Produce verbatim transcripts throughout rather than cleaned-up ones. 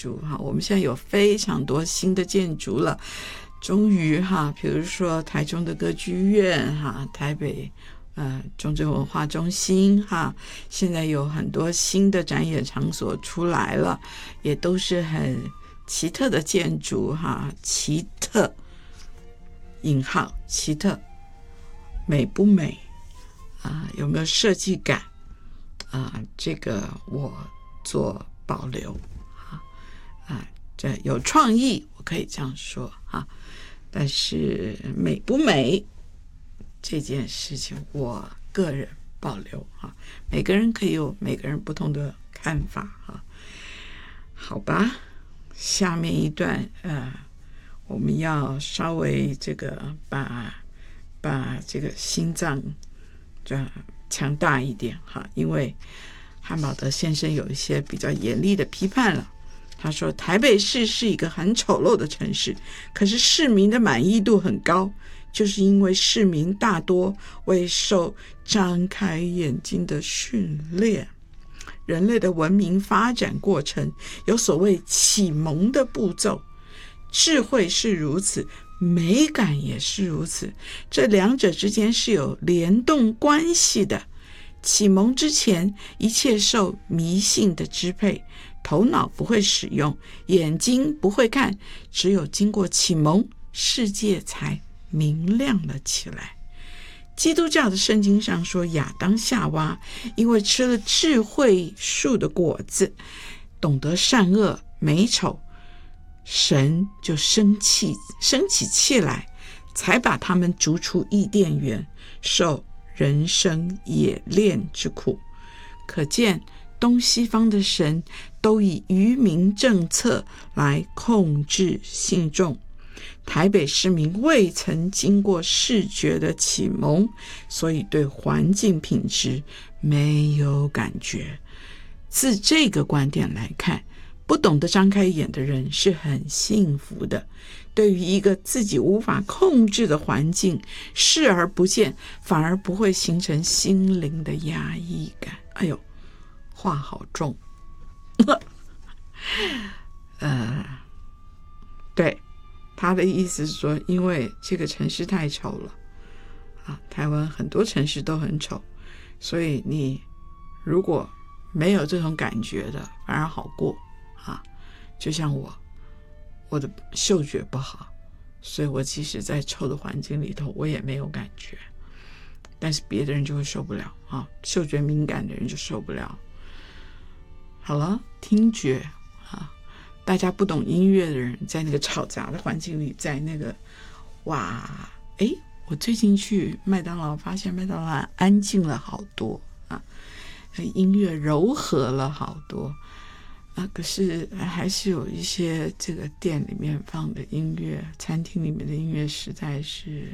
筑哈，我们现在有非常多新的建筑了，终于哈，比如说台中的歌剧院哈，台北呃中正文化中心哈，现在有很多新的展演场所出来了，也都是很奇特的建筑哈，奇特引号奇特，美不美啊？有没有设计感啊？这个我做保留啊啊，这有创意，我可以这样说啊。但是美不美这件事情，我个人保留啊。每个人可以有每个人不同的看法啊。好吧，下面一段呃。我们要稍微这个把把这个心脏这强大一点哈，因为汉堡德先生有一些比较严厉的批判了。他说台北市是一个很丑陋的城市，可是市民的满意度很高，就是因为市民大多未受张开眼睛的训练。人类的文明发展过程有所谓启蒙的步骤，智慧是如此，美感也是如此，这两者之间是有联动关系的。启蒙之前，一切受迷信的支配，头脑不会使用，眼睛不会看，只有经过启蒙，世界才明亮了起来。基督教的圣经上说，亚当夏娃因为吃了智慧树的果子，懂得善恶美丑，神就生气生起气来，才把他们逐出伊甸园，受人生冶炼之苦。可见东西方的神都以愚民政策来控制信众，台北市民未曾经过视觉的启蒙，所以对环境品质没有感觉。自这个观点来看，不懂得张开眼的人是很幸福的，对于一个自己无法控制的环境视而不见，反而不会形成心灵的压抑感。哎呦，话好重呃，对，他的意思是说，因为这个城市太丑了啊，台湾很多城市都很丑，所以你如果没有这种感觉的，反而好过啊。就像我，我的嗅觉不好，所以我即使在臭的环境里头，我也没有感觉。但是别的人就会受不了啊，嗅觉敏感的人就受不了。好了，听觉啊，大家不懂音乐的人，在那个吵杂的环境里，在那个哇，诶，我最近去麦当劳，发现麦当劳安静了好多啊，音乐柔和了好多啊，可是还是有一些这个店里面放的音乐，餐厅里面的音乐实在是，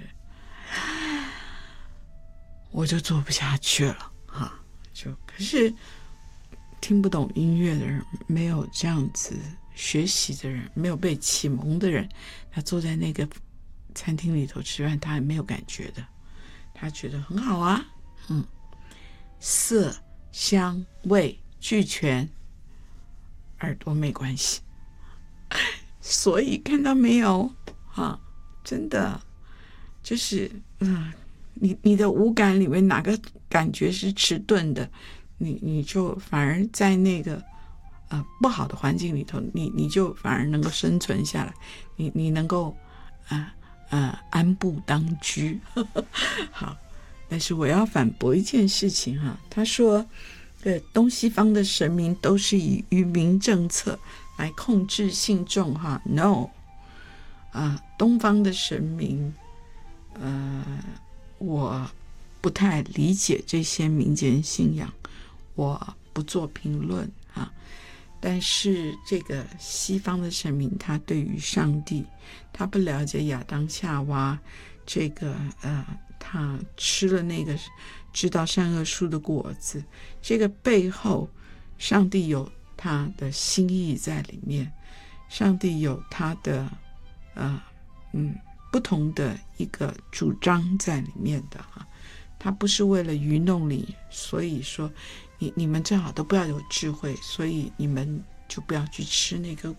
我就做不下去了啊！就可是听不懂音乐的人，没有这样子学习的人，没有被启蒙的人，他坐在那个餐厅里头吃饭，他还没有感觉的，他觉得很好啊，嗯，色香味俱全，耳朵没关系。所以看到没有啊，真的就是嗯，你你的五感里面哪个感觉是迟钝的，你你就反而在那个呃不好的环境里头，你你就反而能够生存下来，你你能够啊呃安步当车。好，但是我要反驳一件事情哈，他说对东西方的神明都是以愚民政策来控制信众哈 ，no 啊，东方的神明，呃，我不太理解这些民间信仰，我不做评论啊。但是这个西方的神明，他对于上帝，他不了解亚当夏娃这个呃，他吃了那个知道善恶树的果子，这个背后上帝有他的心意在里面，上帝有他的呃嗯不同的一个主张在里面的哈，他不是为了愚弄你，所以说你你们最好都不要有智慧，所以你们就不要去吃那个